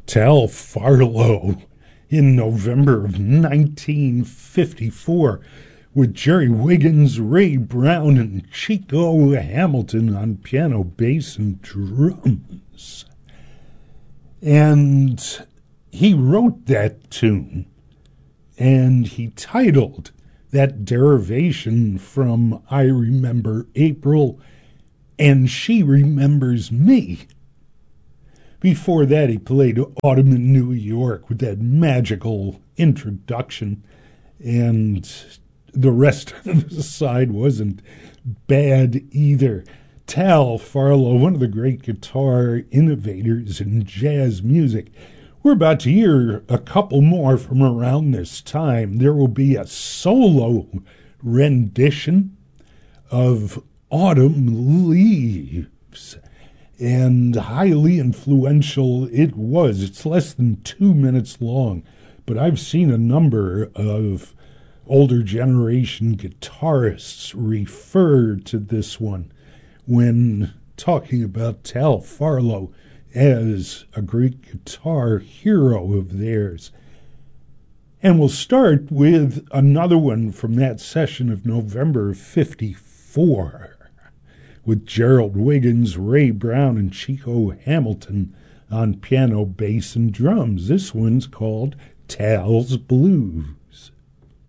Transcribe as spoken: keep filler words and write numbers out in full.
Tal Farlow in November of nineteen fifty-four with Jerry Wiggins, Ray Brown, and Chico Hamilton on piano, bass, and drums. And he wrote that tune, and he titled that derivation from I Remember April and She Remembers Me. Before that, he played Autumn in New York with that magical introduction, and the rest of the side wasn't bad either. Tal Farlow, one of the great guitar innovators in jazz music. We're about to hear a couple more from around this time. There will be a solo rendition of Autumn Leaves, and highly influential it was. It's less than two minutes long, but I've seen a number of older generation guitarists refer to this one when talking about Tal Farlow as a great guitar hero of theirs. And we'll start with another one from that session of November fifty-four with Gerald Wiggins, Ray Brown, and Chico Hamilton on piano, bass, and drums. This one's called Tal's Blues.